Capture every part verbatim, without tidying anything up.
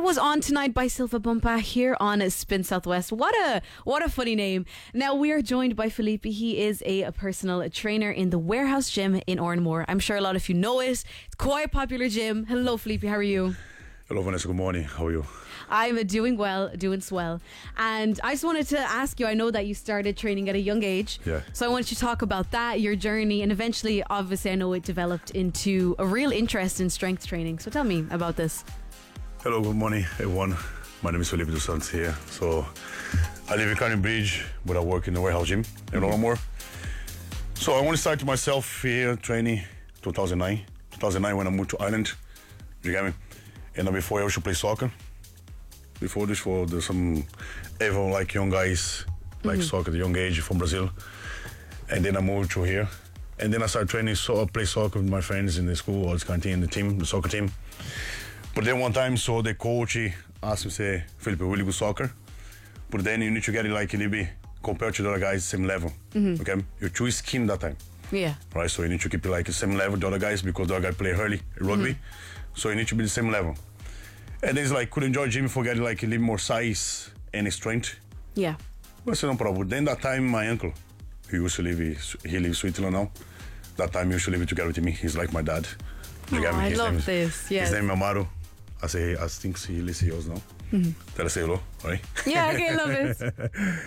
that was On Tonight by Silva Bumpa here on Spin Southwest. What a what a funny name. Now we are joined by Felipe. He is a, a personal trainer in the Warehouse Gym in Oranmore. I'm sure a lot of you know it. It's quite a popular gym. Hello, Felipe. How are you? Hello, Vanessa. Good morning. How are you? I'm doing well, doing swell. And I just wanted to ask you, I know that you started training at a young age. Yeah. So I wanted you to talk about that, your journey, and eventually, obviously, I know it developed into a real interest in strength training. So tell me about this. Hello, good morning, everyone. My name is Felipe dos Santos here. So I live in Canning Bridge, but I work in the Warehouse Gym in Oranmore. So I want to start myself here training two thousand nine. two thousand nine when I moved to Ireland. You get me? And before I used to play soccer. Before this, for there's some everyone like young guys like mm-hmm. soccer at a young age from Brazil, and then I moved to here, and then I started training, so I play soccer with my friends in the school, or this kind of thing, in the team, the soccer team. But then one time, so the coach asked me, say, Felipe, really good soccer, but then you need to get it like a little bit compared to the other guys, same level. Mm-hmm. Okay, you're too skinny that time. Yeah. Right, so you need to keep it like the same level the other guys because the other guy play early rugby, mm-hmm. so you need to be the same level. And it's like, could enjoy gym for getting like a little more size and strength. Yeah. But it's no problem. Then that time, my uncle, he used to live, he lives in Switzerland now. That time he used to live together with me. He's like my dad. Oh, I his love name, this, yes. His name is Amaro. I say, I think he lives here now. Mm-hmm. Tell us say hello, right? Yeah, okay, I love it.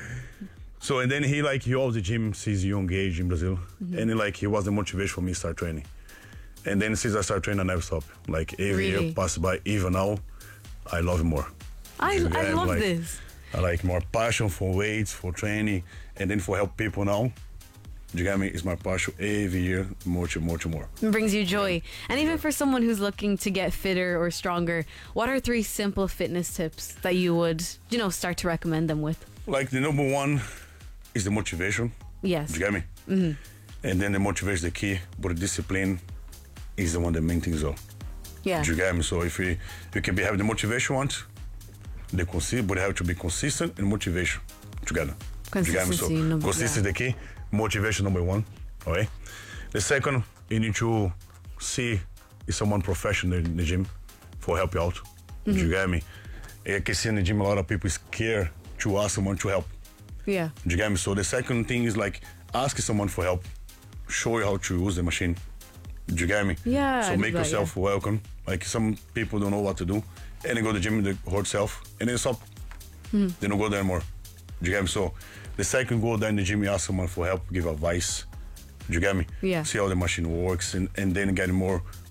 So, and then he like, he always the gym since a young age in Brazil. Mm-hmm. And he, like, he was the motivation for me to start training. And then since I started training, I never stopped. Like every really? year passed by, even now, I love it more. I, I love like, this. I like more passion for weights, for training, and then for help people now. Do you get me? It's my passion every year, more to more to more. It brings you joy. And even for someone who's looking to get fitter or stronger, what are three simple fitness tips that you would, you know, start to recommend them with? Like the number one is the motivation. Yes. Do you get me? Mm-hmm. And then the motivation is the key, but the discipline is the one that main thing as well. Yeah. Do you get me? So if you you can be have the motivation once, the consi- but you have to be consistent and motivation together. Consistency. So number, consistency yeah. is the key. Motivation number one. Okay. The second, you need to see if someone professional in the gym for help you out. Mm-hmm. Do you get me? I can see in the gym a lot of people scared to ask someone to help. Yeah. Do you get me? So the second thing is like asking someone for help, show you how to use the machine. Do you get me? Yeah. So make that, yourself yeah. welcome. Like some people don't know what to do, and they go to the gym with the hurt self, and then stop. Mm. They don't go there anymore. Do you get me? So the second go there in the gym, you ask someone for help, give advice. Do you get me? Yeah. See how the machine works, and, and then get more